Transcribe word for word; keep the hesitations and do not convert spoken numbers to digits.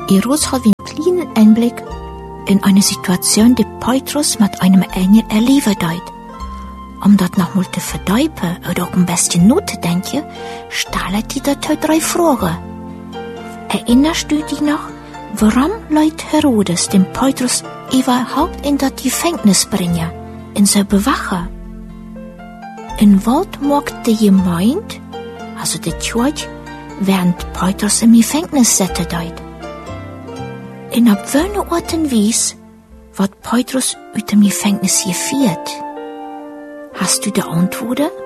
Eros hat einen kleinen Einblick in eine Situation, die Petrus mit einem Engel erleben hat. Um das nochmal zu verdeutlichen oder auch ein bisschen nachzudenken, stellt die dazu drei Fragen. Erinnerst du dich noch, warum Leute Herodes den Petrus überhaupt in das Gefängnis bringen, in sein Bewachen? In was mag die Gemeinde, also die Church, während Petrus im Gefängnis sitzen dort? In ab welcher Art und Weise wird Petrus aus dem Gefängnis geführt? Hast du die Antworten?